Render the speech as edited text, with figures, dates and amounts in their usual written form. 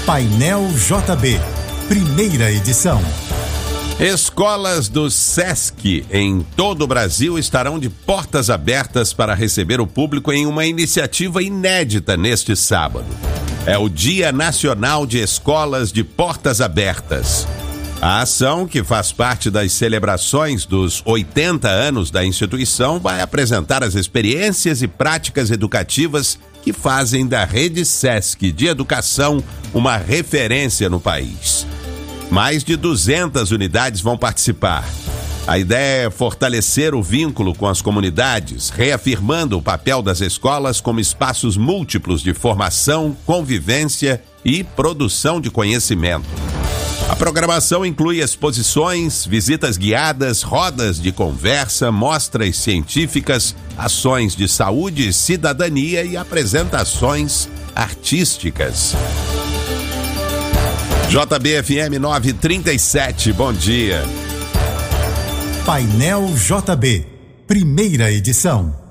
Painel JB, primeira edição. Escolas do SESC em todo o Brasil estarão de portas abertas para receber o público em uma iniciativa inédita neste sábado. É o Dia Nacional de Escolas de Portas Abertas. A ação, que faz parte das celebrações dos 80 anos da instituição, vai apresentar as experiências e práticas educativas que fazem da Rede SESC de Educação uma referência no país. Mais de 200 unidades vão participar. A ideia é fortalecer o vínculo com as comunidades, reafirmando o papel das escolas como espaços múltiplos de formação, convivência e produção de conhecimento. A programação inclui exposições, visitas guiadas, rodas de conversa, mostras científicas, ações de saúde, cidadania e apresentações artísticas. JBFM 937, bom dia. Painel JB, primeira edição.